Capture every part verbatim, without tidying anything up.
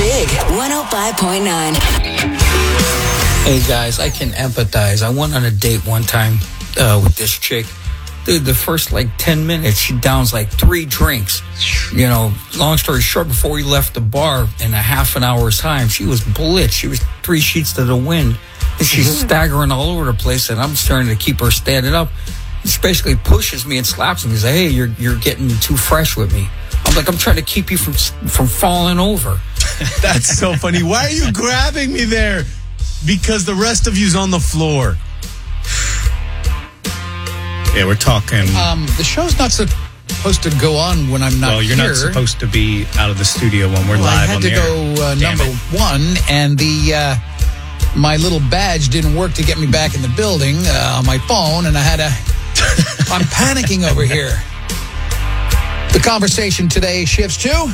Big one oh five point nine. Hey guys, I can empathize. I went on a date one time uh, with this chick. Dude, the first like ten minutes, she downs like three drinks. You know, long story short, before we left the bar in a half an hour's time, she was blitzed. She was three sheets to the wind. And she's mm-hmm. staggering all over the place, and I'm starting to keep her standing up. She basically pushes me and slaps me and says, hey, you're you're getting too fresh with me. I'm like, I'm trying to keep you from from falling over. That's so funny. Why are you grabbing me there? Because the rest of you's on the floor. Yeah, we're talking. Um, the show's not supposed to go on when I'm not Well, you're here. not supposed to be out of the studio when we're well, live I had on to the go uh, number it. one, and the uh, my little badge didn't work to get me back in the building uh, on my phone, and I had to. I'm panicking over here. The conversation today shifts to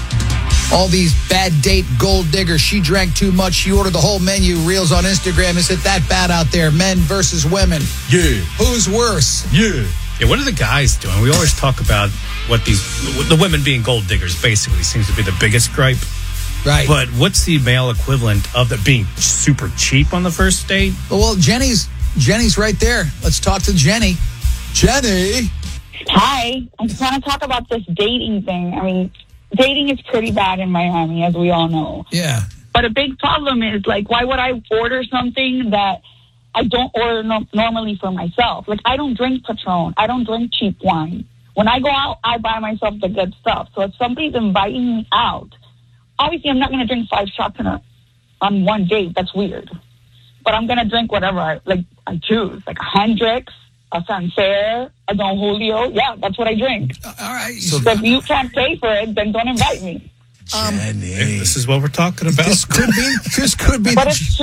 all these bad date gold diggers. She drank too much. She ordered the whole menu. Reels on Instagram. Is it that bad out there? Men versus women. Yeah. Who's worse? Yeah. Yeah, what are the guys doing? We always talk about what these, the women being gold diggers basically seems to be the biggest gripe. Right. But what's the male equivalent of that being super cheap on the first date? Well, Jenny's Jenny's right there. Let's talk to Jenny. Jenny. Hi. I just want to talk about this dating thing. I mean, dating is pretty bad in Miami, as we all know. Yeah. But a big problem is, like, why would I order something that I don't order no- normally for myself? Like, I don't drink Patron. I don't drink cheap wine. When I go out, I buy myself the good stuff. So if somebody's inviting me out, obviously I'm not going to drink five shots in a, on one date. That's weird. But I'm going to drink whatever I, like, I choose, like a Hendrix, a Sancerre, a Don Julio. Yeah, that's what I drink. Uh, all right. So, so if you can't pay for it, then don't invite me. Um, Jenny. This is what we're talking about. This could be. This could be. But the, it's true.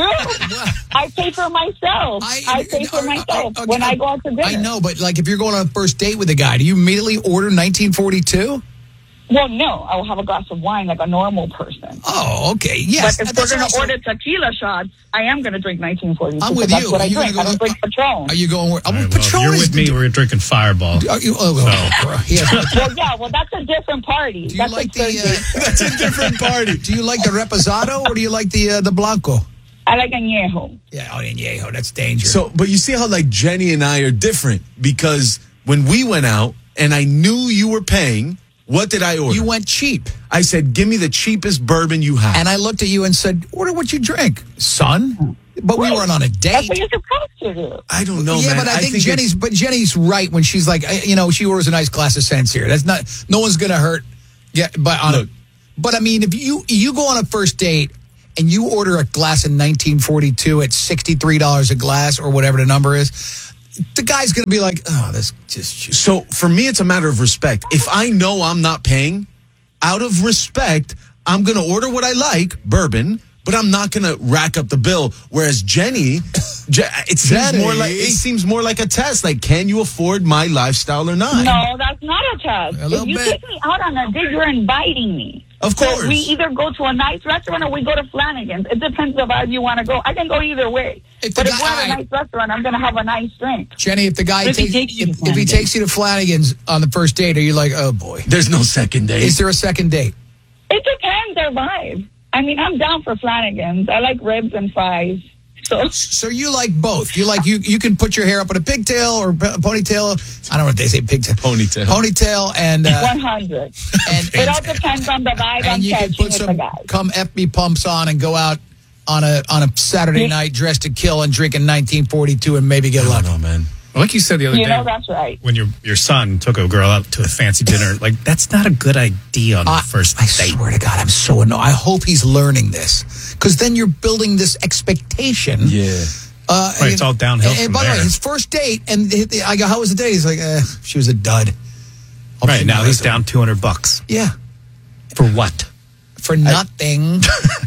I pay for myself. I, I pay for uh, myself uh, uh, when uh, I go out to dinner. I know, but like if you're going on a first date with a guy, do you immediately order nineteen forty-two? Well, no. I will have a glass of wine like a normal person. Oh, okay. Yes. But if we're going to order tequila shots, I am going to drink nineteen forty-two. I'm with that's you. what Are I you drink. go, I don't drink Patron. Are you going? All All right, well, Patron if you're is with me, we're drinking Fireball. Are you, oh, oh, yeah. Well, yeah. Well, that's a different party. Do you that's like a the? Uh, That's a different party. do you like the reposado or do you like the uh, the blanco? I like añejo. Yeah, oh, añejo. That's dangerous. So, but you see how like Jenny and I are different because when we went out and I knew you were paying, what did I order? you went cheap, I said, give me the cheapest bourbon you have. and I looked at you and said, "Order what you drink, son." But we Right. weren't on a That's date. what you're supposed to do. I don't know, yeah, man. but I, think, it's- Jenny's. But Jenny's right when she's like, I- you know, she orders a nice glass of sense here. That's not. No one's gonna hurt. Yeah, but on Look. a, but I mean, if you you go on a first date and you order a glass of nineteen forty-two at sixty-three dollars a glass or whatever the number is, the guy's gonna be like, oh, that's just. So for me, it's a matter of respect. If I know I'm not paying, out of respect, I'm going to order what I like, bourbon, but I'm not going to rack up the bill. Whereas Jenny, Je- it seems Jenny. more like it seems more like a test. Like, can you afford my lifestyle or not? No, that's not a test. A little If you bit. take me out on a date, you're inviting me. Of So course. we either go to a nice restaurant or we go to Flanagan's. It depends on how you want to go. I can go either way. If the but if guy- we're at a alright. nice restaurant, I'm going to have a nice drink. Jenny, if the guy If he takes, takes you to if, if he Flanagan's. takes you to Flanagan's on the first date, are you like, oh boy? There's no second date. Is there a second date? It depends their vibe. I mean, I'm down for Flanagan's. I like ribs and fries. So So you like both? You like you you can put your hair up in a pigtail or p- ponytail? I don't know what they say pigtail. Ponytail. Ponytail and uh, one hundred. and It all depends on the vibe I'm and you can catching put with the some guy. come F B pumps on and go out on a on a Saturday Yeah. night dressed to kill and drinking nineteen forty-two and maybe get I don't lucky. know, man. Like you said the other You day, know that's right. when your your son took a girl out to a fancy dinner, like that's not a good idea on the I, first I date. swear to God, I'm so annoyed. I hope he's learning this because then you're building this expectation. Yeah. Uh, Right, it's all downhill And, and from by the way, there. his first date, and he- I go, "How was the date?" He's like, eh, "She was a dud." I'll Right keep now my he's eyes down two hundred bucks Yeah, for what? for nothing.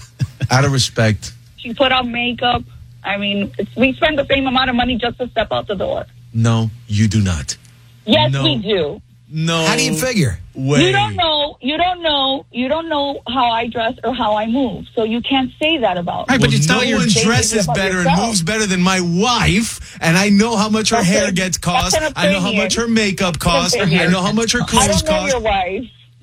Out of respect. She put on makeup. I mean, it's, we spend the same amount of money just to step out the door. No, you do not. Yes, No. we do. No. How do you figure? Way. You don't know. You don't know. You don't know how I dress or how I move. So you can't say that about me. Right, but Well, it's no not your one dating dresses about better and yourself. moves better than my wife, and I know how much her Okay. hair gets cost. That's an I know how opinion. much her makeup costs. Opinion. I know how much her I clothes don't know cost. your wife.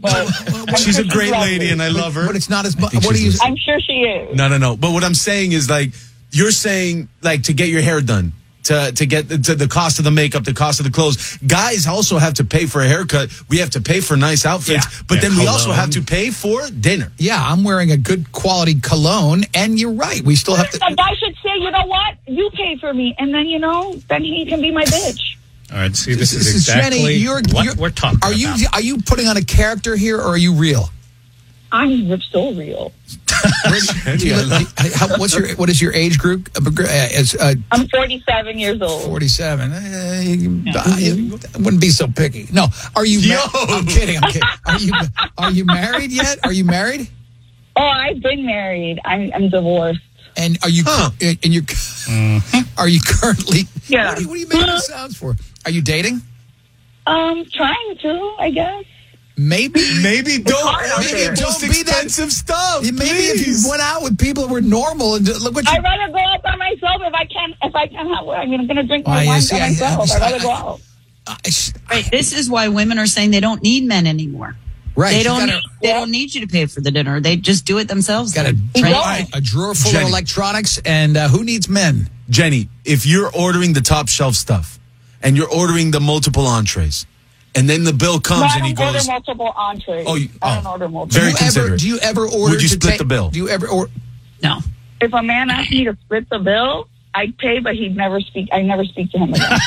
But I'm She's sure a great lovely. lady, and I love her. But it's not as much. think What do you? she's I'm sure she is. No, no, no. But what I'm saying is, like, you're saying, like, to get your hair done, to to get the, to the cost of the makeup, the cost of the clothes. Guys also have to pay for a haircut. We have to pay for nice outfits, Yeah. but Yeah, then we also cologne. have to pay for dinner. Yeah, I'm wearing a good quality cologne, and you're right. We still have to. A guy should say, you know what? You pay for me, and then you know, then he can be my bitch. All right, see, this is So, exactly Jenny, you're, what you're, we're talking are you, about. Are you putting on a character here, or are you real? I'm so real. Do you li- how, what's your what is your age group? Uh, It's uh, I'm forty-seven years old. forty-seven. Uh, you- you- I wouldn't be so picky. No, are you? Yo! Ma- I'm kidding. I'm kidding. Are you are you married yet? Are you married? Oh, I've been married. I'm, I'm divorced. And are you? Huh. And you're. Are you currently? Yeah. What are you, what are you making the sounds for? Are you dating? Um, trying to, I guess. Maybe. Maybe don't. hard out Maybe there. just Don't be that- expensive stuff. Maybe if please. you went out with people that were normal and look what you. I'd rather go out by myself if I can. If I can have, I mean, I'm gonna drink my Oh, yeah, wine see, by I- myself. I- I'd rather I- go out. I- I- Right. This is why women are saying they don't need men anymore. right. They you don't. gotta- Need, they don't need you to pay for the dinner. They just do it themselves. Got a, then. drawer, Right. a drawer full Jenny. of electronics, and uh, who needs men? Jenny, if you're ordering the top shelf stuff and you're ordering the multiple entrees, and then the bill comes No, I and he don't order goes, multiple entrees. Oh, you- I don't oh. order multiple. Very do you ever? considerate. Do you ever order? Would you to split take- the bill? Do you ever? Or No. If a man asks me to split the bill, I'd pay, but he'd never speak. I never speak to him again.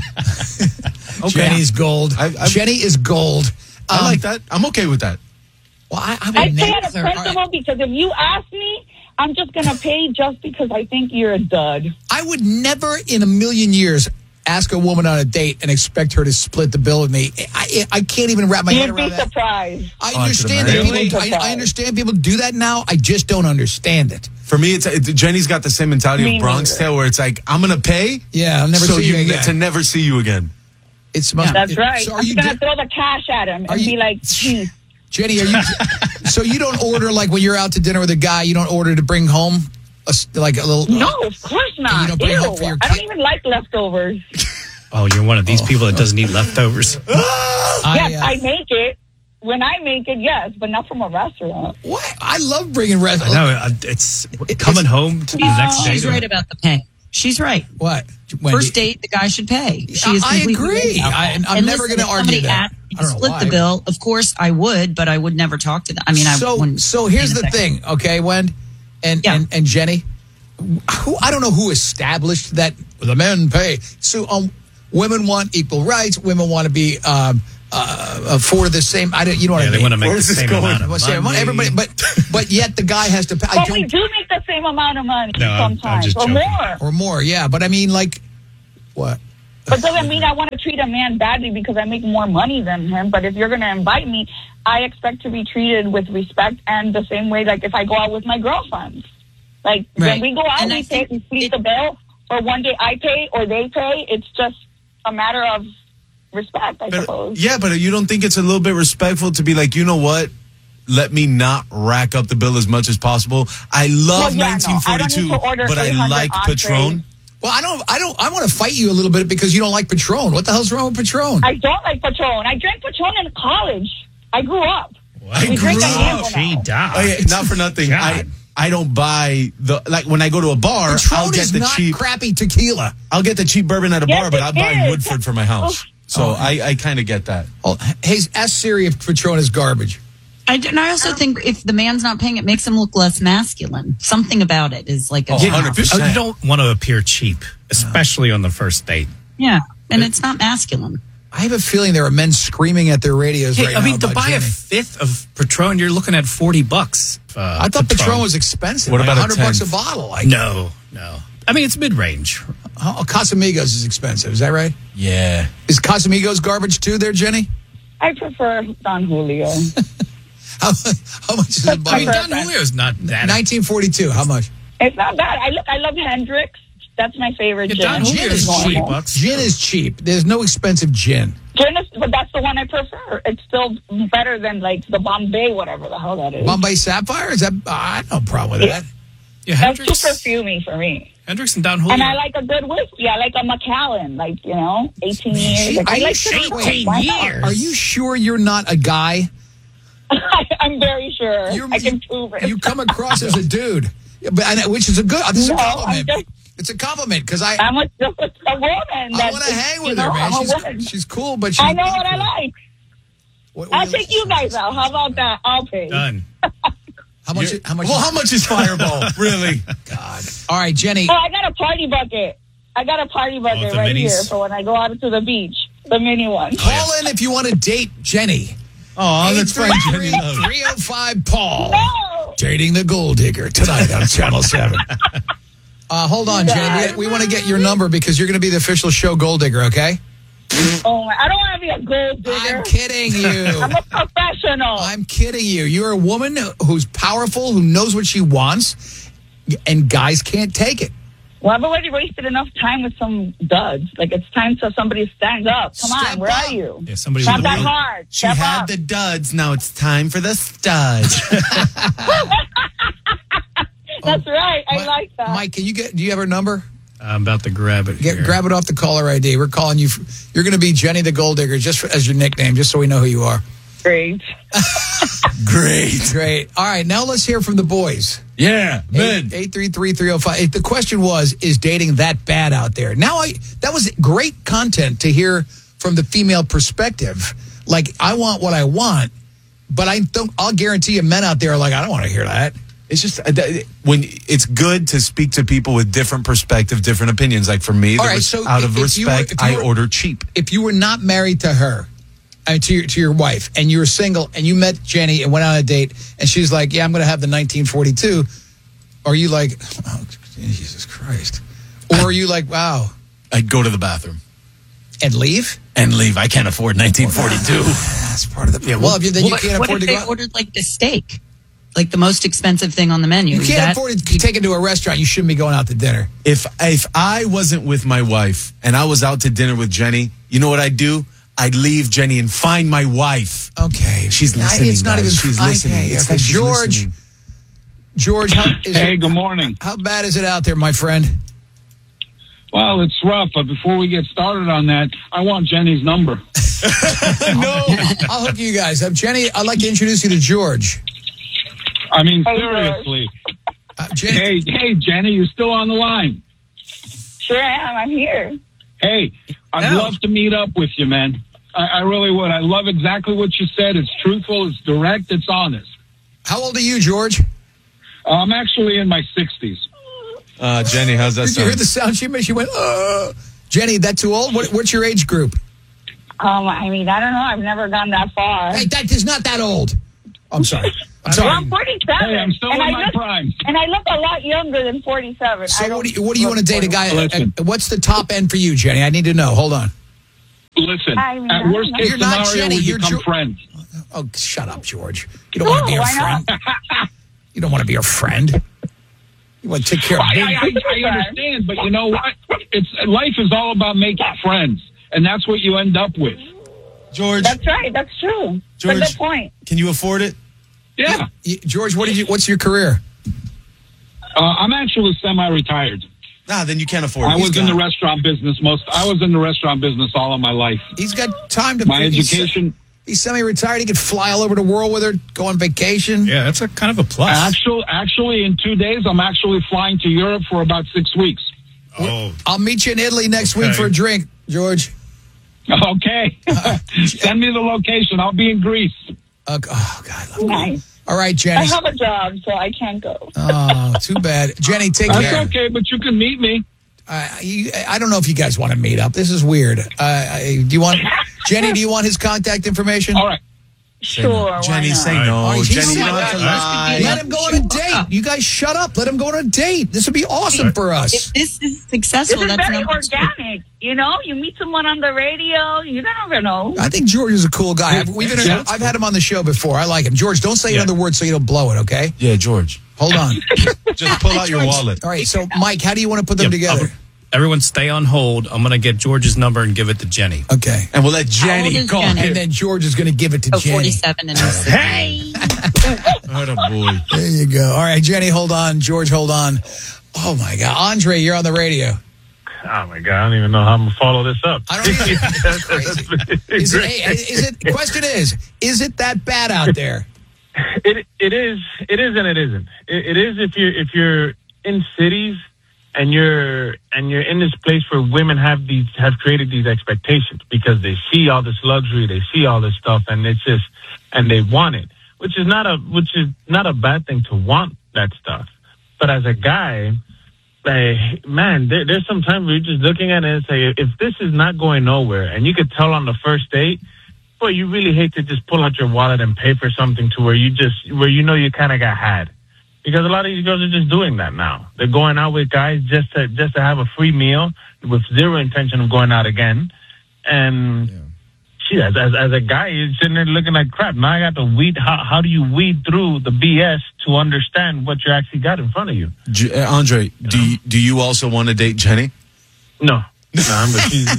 Jenny's gold. I- I- Jenny is gold. I Um, like that. I'm okay with that. Well, I, I I would pay never. out of principle because if you ask me, I'm just gonna pay just because I think you're a dud. I would never in a million years ask a woman on a date and expect her to split the bill with me. I, I can't even wrap my head You'd be around that. surprised. I Oh, I understand could that imagine. people. Really? I, I understand people do that now. I just don't understand it. For me, it's it, Jenny's got the same mentality Me of Bronx neither. Tale, where it's like, I'm gonna pay, Yeah, I'll never so see you you again. to never see you again. It's must, That's it- right. So are I'm you, gonna do- throw the cash at him Are and you- be like, "Geez, Jenny? Are you? So you don't order like when you're out to dinner with a guy. You don't order to bring home a, s- like a little. no, of course not. you don't bring it home for Ew. your I don't kid? even like leftovers. Oh, you're one of these people that doesn't eat leftovers. I, yes, uh, I make it. When I make it, yes, but not from a restaurant. What? I love bringing rest. No, uh, it's coming home to the next day. She's right about the pay. She's right. What? Wendy? First date, the guy should pay. She is I completely agree. right about I- that. I'm And never listen, gonna if argue somebody that. asked me I to don't know split why. the bill. Of course, I would, but I would never talk to them. I mean, I so wouldn't. so here's in the a second. thing, okay, Wen and, Yeah. and and Jenny. Who I don't know who established that the men pay. So um, women want equal rights. Women want to be um, uh, for the same. I don't. You know what Yeah, I mean? they want to make the Where's this same going? amount of Well, say, money. everybody, but but yet the guy has to pay. I But we don't, do make the same amount of money No, I'm- I'm sometimes, just or joking. more. or more. Yeah, but I mean, like, what? But doesn't mean I want to treat a man badly because I make more money than him. But if you're going to invite me, I expect to be treated with respect and the same way, like if I go out with my girlfriends. Like Right. when we go out, And we I pay, think we split it- the bill, or one day I pay or they pay. It's just a matter of respect, I But, suppose. yeah, but you don't think it's a little bit respectful to be like, you know what? Let me not rack up the bill as much as possible. I love Well, yeah, no, I don't need nineteen to forty-two, order but I eight hundred like entrees. Patron. Well, I don't. I don't. I want to fight you a little bit because you don't like Patron. What the hell's wrong with Patron? I don't like Patron. I drank Patron in college. I grew up. I We drink grew a up. handle She now. died. Oh, yeah, not for nothing. I, God. I don't buy the like when I go to a bar. Patron I'll get is the not cheap. crappy tequila. I'll get the cheap bourbon at a Yes, bar, but it I'll buy is. Woodford for my house. So I, I kind of get that. Oh, hey, ask Siri if Patron is garbage. I, and I also think if the man's not paying, it makes him look less masculine. Something about it is like a Oh, turn-off. one hundred percent. Oh, you don't want to appear cheap, especially on the first date. Yeah, and it's not masculine. I have a feeling there are men screaming at their radios Hey, right I now mean, to about buy a Jenny. fifth of Patron, you're looking at forty bucks. Uh, I thought Patron was expensive. What like about a one hundred bucks a tenth? bottle? Like, No, no. I mean, it's mid range. oh, Casamigos is expensive. Is that right? Yeah. Is Casamigos garbage too? There, Jenny. I prefer Don Julio. How, how much is it? I mean, Perfect. Don Julio's not that. nineteen forty-two. How much? It's not bad. I look. I love Hendrix. That's my favorite Yeah, Don gin. Julio Gin is is cheap. forty bucks. Gin is cheap. There's no expensive gin. Gin is, but that's the one I prefer. It's still better than like the Bombay, whatever the hell that is. Bombay Sapphire? Is that? Uh, I have no problem with Yeah. that. Yeah, That's too Hendrix, perfumey for me. Hendrix and Don Julio. And I like a good whiskey. I like a Macallan, like, you know, eighteen years. She- Like, are I you like sure- to wait, Why not? years? Are you sure you're not a guy I, I'm very sure. You're- I can prove it. You come across as a dude, Yeah, but I know- which is a good. This is a No, I'm compliment. just- It's a compliment because I I'm a, a woman. I that want to is, hang you with know, her, man. I'm a She's woman. she's cool, but she, I know what I like. What- what I'll do you take like? you guys out. How about that? I'll pay. Done. How much? How much? Well, how much is Fireball? Really? God. All right, Jenny. Oh, I got a party bucket. I got a party bucket the right minis? here for when I go out to the beach. The mini one. Call in if you want to date Jenny. Oh, let's find Jenny Love. three oh five Paul. No. Dating the Gold Digger tonight on Channel seven. Uh, hold on, Jenny. We, we want to get your number because you're going to be the official show Gold Digger, okay? Oh, my, I don't want to be a gold digger. I'm kidding you. I'm a professional. I'm kidding you. You're a woman who's powerful, who knows what she wants, and guys can't take it. Well, I've already wasted enough time with some duds. Like, it's time for somebody to stand up. Come Step on, where up. are you? Yeah, somebody Not with a that wheel. hard. She Step had up. the duds. Now it's time for the studs. That's right. I Mi- like that. Mike, can you get? Do you have her number? I'm about to grab it. Get here. grab it off the caller I D. We're calling you. f- You're going to be Jenny the Gold Digger, just for, as your nickname, just so we know who you are. Great. Great. Great. All right, now let's hear from the boys. Yeah, men. eight three three, three oh five. The question was, is dating that bad out there? Now, I that was great content to hear from the female perspective. Like, I want what I want, but I don't. I'll guarantee you, men out there are like, I don't want to hear that. It's just uh, th- when it's good to speak to people with different perspective, different opinions. Like for me, All the right, res- so out of if you were- respect, if you I were- order cheap. If you were not married to her, I mean, to your, to your wife, and you were single, and you met Jenny and went on a date, and she's like, "Yeah, I'm going to have the nineteen forty-two," are you like, "Oh, Jesus Christ," or are you like, "Wow," I'd go to the bathroom and leave? and leave. I can't afford nineteen forty-two. That's part of the. Yeah, well, if you, then you What, can't what afford if to they go. out- ordered like the steak? Like the most expensive thing on the menu. You Is can't that- afford to take it to a restaurant. You shouldn't be going out to dinner. If if I wasn't with my wife and I was out to dinner with Jenny, you know what I'd do? I'd leave Jenny and find my wife. Okay, She's I- listening. It's not guys. even. She's okay, listening. It's okay. like she's George. listening. George, how, is Hey, it, good morning. how bad is it out there, my friend? Well, it's rough, but before we get started on that, I want Jenny's number. No, I'll hook you guys up. Jenny, I'd like to introduce you to George. I mean, Hey, seriously. Uh, Jenny, Hey, hey, Jenny, you still on the line? Sure am. I'm here. Hey, I'd No. love to meet up with you, man. I, I really would. I love exactly what you said. It's truthful, it's direct, it's honest. how old are you, George? Uh, I'm actually in my sixties. Uh, Jenny, how's that Did you hear sound? the sound she made? She went, uh. Jenny, that too old? What, what's your age group? Um, I mean, I don't know. I've never gone that far. Hey, that is not that old. I'm sorry. I'm Well, sorry. I'm forty-seven. Hey, I'm still and in I my look, prime. And I look a lot younger than forty-seven. I So don't what do you, what do you look want to date a guy? uh, Listen. uh, what's the top end for you, Jenny? I need to know. Hold on. Listen, I mean, at I worst don't case You're not scenario, Jenny, we you're become Jo- friends. Oh, shut up, George. You don't want to be No, a why friend. not? You don't want to be a friend. You want to take care of I, I, big. I, I understand, but you know what? It's life is all about making friends, and that's what you end up with. George, That's right. That's true. It's a George. good point. can you afford it? Yeah, You- George, what did you? What's your career? uh, I'm actually semi-retired. Nah, then you can't afford it. I He's was in the got it. restaurant business most. I was in the restaurant business all of my life. He's got time to. My he's- education, He's semi-retired. He could fly all over the world with her, go on vacation. Yeah, that's a kind of a plus. actual, actually, in two days, I'm actually flying to Europe for about six weeks. Oh, I'll meet you in Italy next week Okay. for a drink, George. Okay, send me the location. I'll be in Greece. Uh, oh God. I love you. Nice. All right, I Jenny. have a job, so I can't go. Oh, too bad. Jenny, take That's care. okay, but you can meet me. Uh, you, I don't know if you guys want to meet up. This is weird. Uh, I, do you want Jenny? Do you want his contact information? All right. Sure. why Jenny, not? say All no. right. Jenny, He's you so don't have to nice. lie. Let him go on a date. You guys shut up. Let him go on a date. This would be awesome for us. If this is This successful, is that's very number two. organic. You know, you meet someone on the radio. You never know. I think George is a cool guy. I've, we've inter- Yeah. I've had him on the show before. I like him. George, don't say Yeah. another word so you don't blow it, okay? Yeah, George. Hold on. Just pull out your wallet. All right, so, Mike, how do you want to put them Yep, together? I'll- everyone stay on hold. I'm going to get George's number and give it to Jenny. Okay. And we'll let How old Jenny is call Jenny? And him. then George is going to give it to Oh, Jenny. forty-seven and he's Hey! Oh, the boy. There you go. All right, Jenny, hold on. George, hold on. Oh, my God. Andre, you're on the radio. Oh my God! I don't even know how I'm gonna follow this up. I don't even. That's crazy. Is it, hey, is it, question is, is it that bad out there? it it is it is and it isn't. It, it is if you're if you're in cities and you're and you're in this place where women have these have created these expectations because they see all this luxury, they see all this stuff, and it's just and they want it, which is not a which is not a bad thing to want that stuff. But as a guy, like, man, there, there's some times where you're just looking at it and say, if this is not going nowhere, and you could tell on the first date, boy, you really hate to just pull out your wallet and pay for something to where you just where you know you kind of got had, because a lot of these girls are just doing that now. They're going out with guys just to just to have a free meal with zero intention of going out again, and. Yeah. Shit, as, as, as a guy, you're sitting there looking like crap. Now I got to weed. How, how do you weed through the B S to understand what you actually got in front of you? J- uh, Andre, you do you, do you also want to date Jenny? No. No, I'm with you.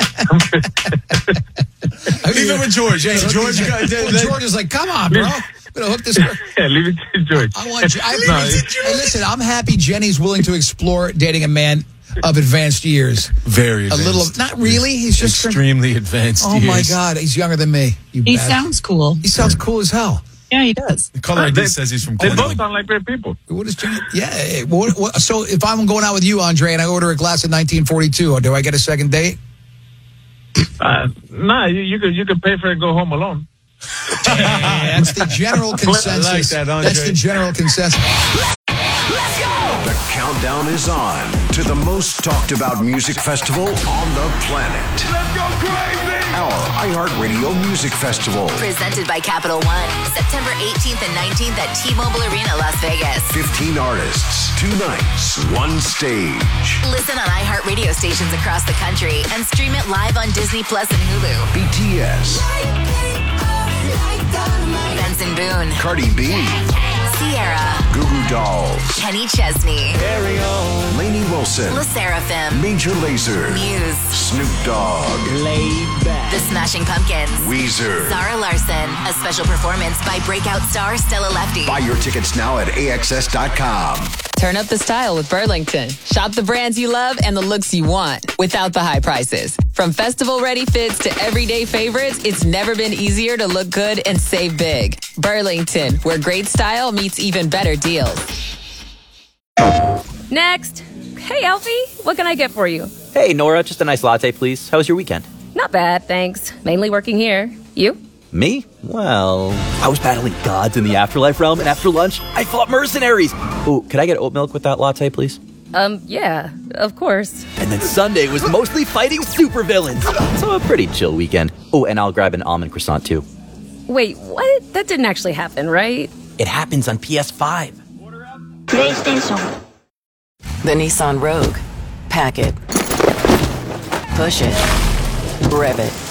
Leave it with George. Hey, George, well, George is like, come on, bro. I'm going to hook this girl. Yeah, leave it to George. I want I leave no, it to George. Hey, listen, I'm happy Jenny's willing to explore dating a man of advanced years. Very advanced. A little, not really. He's just extremely advanced Oh, years. my God. He's younger than me. You He bastard. sounds cool. He sounds cool as hell. Yeah, he does. The color I D says he's from They Canada. both sound like great people. What is Jenny? Yeah. What, what, so if I'm going out with you, Andre, and I order a glass of nineteen forty-two, do I get a second date? Uh, nah, you, you could you could pay for it and go home alone. That's the general consensus. I like that, Andre. That's the general consensus. The countdown is on to the most talked about music festival on the planet. Let's go crazy! Our iHeartRadio Music Festival. Presented by Capital One. September eighteenth and nineteenth at T-Mobile Arena, Las Vegas. fifteen artists, two nights, one stage. Listen on iHeartRadio stations across the country and stream it live on Disney Plus and Hulu. B T S. Benson Boone. Cardi B. Sierra. Goo Goo Dolls. Kenny Chesney. Lainey Wilson. La Seraphim. Major Lazer. Muse. Snoop Dogg. The Smashing Pumpkins. Weezer. Zara Larson. A special performance by breakout star Stella Lefty. Buy your tickets now at A X S dot com. Turn up the style with Burlington. Shop the brands you love and the looks you want without the high prices. From festival-ready fits to everyday favorites, it's never been easier to look good and save big. Burlington, where great style meets even better deals. Next. Hey, Alfie, what can I get for you? Hey, Nora, just a nice latte, please. How was your weekend? Not bad, thanks. Mainly working here. You? Me? Well, I was battling gods in the afterlife realm, and after lunch, I fought mercenaries. Ooh, could I get oat milk with that latte, please? Um, yeah, of course. And then Sunday was mostly fighting supervillains. So a pretty chill weekend. Oh, and I'll grab an almond croissant, too. Wait, what? That didn't actually happen, right? It happens on P S five. PlayStation. The Nissan Rogue. Pack it. Push it. Rev it.